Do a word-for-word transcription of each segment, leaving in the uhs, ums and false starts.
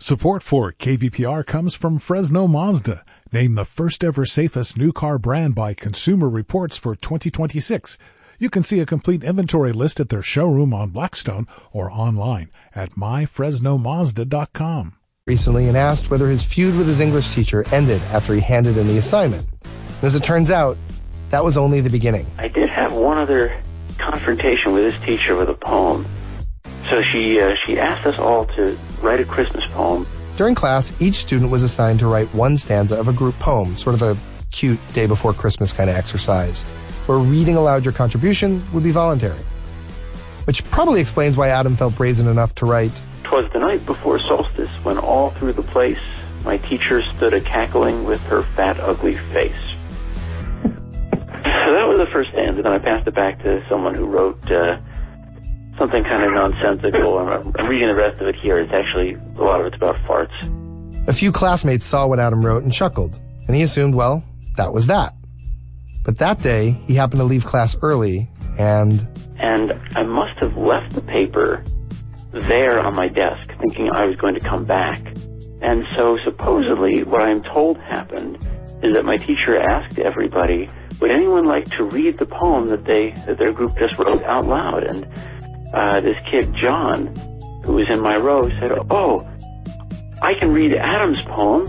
Support for K V P R comes from Fresno Mazda, named the first ever safest new car brand by Consumer Reports for twenty twenty-six. You can see a complete inventory list at their showroom on Blackstone or online at my fresno mazda dot com. Recently and asked whether his feud with his English teacher ended after he handed in the assignment. And as it turns out, that was only the beginning. I did have one other confrontation with this teacher with a poem. So she uh, she asked us all to write a Christmas poem. During class, each student was assigned to write one stanza of a group poem, sort of a cute day before Christmas kind of exercise, where reading aloud your contribution would be voluntary. Which probably explains why Adam felt brazen enough to write, "'Twas the night before solstice, when all through the place my teacher stood a-cackling with her fat, ugly face." So that was the first stanza, then I passed it back to someone who wrote uh, something kind of nonsensical. I'm, I'm reading the rest of it here. It's actually, a lot of it's about farts. A few classmates saw what Adam wrote and chuckled, and he assumed, well, that was that. But that day, he happened to leave class early, and... And I must have left the paper there on my desk, thinking I was going to come back. And so supposedly, what I'm told happened is that my teacher asked everybody, would anyone like to read the poem that they that their group just wrote out loud? And uh, this kid, John, who was in my row, said, oh, I can read Adam's poem.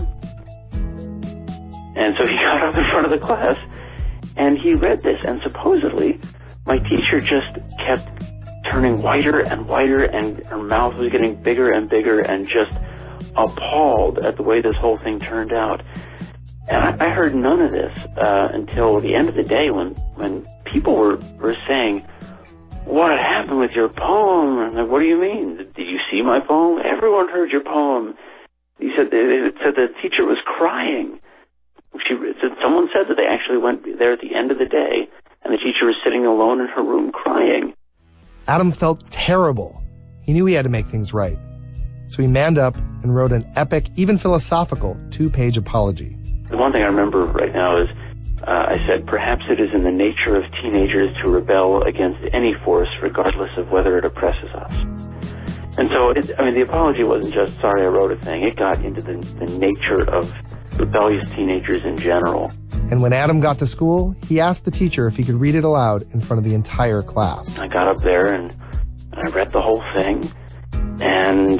And so he got up in front of the class, and he read this, and supposedly my teacher just kept turning whiter and whiter, and her mouth was getting bigger and bigger, and just appalled at the way this whole thing turned out. And I, I heard none of this uh, until the end of the day, when, when people were, were saying, what happened with your poem? I'm like, what do you mean? Did you see my poem? Everyone heard your poem. He said, it said the teacher was crying. She said, someone said that they actually went there at the end of the day, and the teacher was sitting alone in her room crying. Adam felt terrible. He knew he had to make things right. So he manned up and wrote an epic, even philosophical, two-page apology. The one thing I remember right now is uh, I said, perhaps it is in the nature of teenagers to rebel against any force, regardless of whether it oppresses us. And so, it, I mean, the apology wasn't just, sorry, I wrote a thing. It got into the, the nature of rebellious teenagers in general. And when Adam got to school, he asked the teacher if he could read it aloud in front of the entire class. I got up there and I read the whole thing, and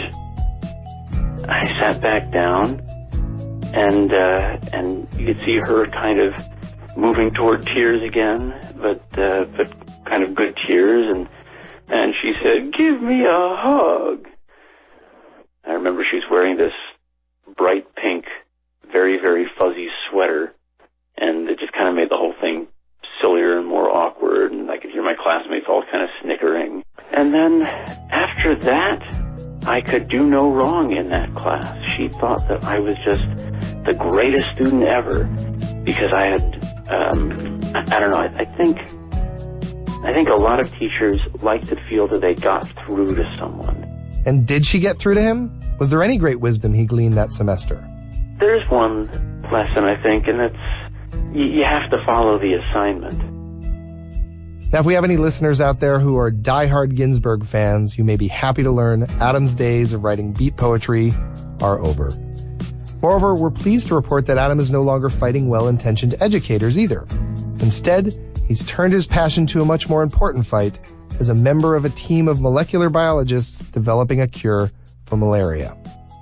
I sat back down, and uh, and you could see her kind of moving toward tears again, but uh, but kind of good tears, and and she said, "Give me a hug." I remember she was wearing this bright pink, very, very fuzzy sweater, and it just kind of made the whole thing sillier and more awkward, and I could hear my classmates all kind of snickering. And then after that, I could do no wrong in that class. She thought that I was just the greatest student ever because I had, um, I, I don't know, I, I think, I think a lot of teachers like to feel that they got through to someone. And did she get through to him? Was there any great wisdom he gleaned that semester? There's one lesson, I think, and it's you, you have to follow the assignment. Now, if we have any listeners out there who are diehard Ginsberg fans, you may be happy to learn Adam's days of writing beat poetry are over. Moreover, we're pleased to report that Adam is no longer fighting well-intentioned educators either. Instead, he's turned his passion to a much more important fight as a member of a team of molecular biologists developing a cure for malaria.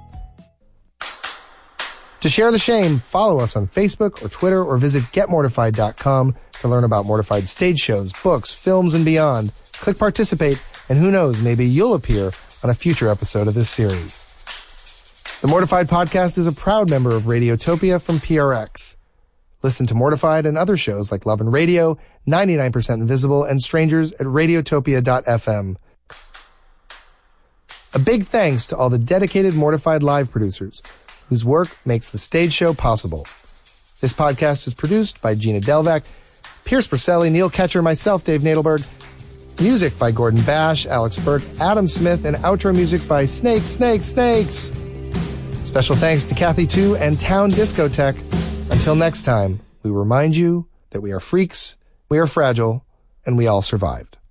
To share the shame, follow us on Facebook or Twitter or visit get mortified dot com to learn about Mortified stage shows, books, films, and beyond. Click participate, and who knows, maybe you'll appear on a future episode of this series. The Mortified podcast is a proud member of Radiotopia from P R X. Listen to Mortified and other shows like Love and Radio, ninety-nine percent Invisible, and Strangers at radiotopia dot f m. A big thanks to all the dedicated Mortified live producers whose work makes the stage show possible. This podcast is produced by Gina Delvac, Pierce Perselli, Neil Ketcher, myself, Dave Nadelberg. Music by Gordon Bash, Alex Burke, Adam Smith, and outro music by Snakes, Snakes, Snakes. Special thanks to Kathy Tu and Town Discotheque. Until next time, we remind you that we are freaks, we are fragile, and we all survived.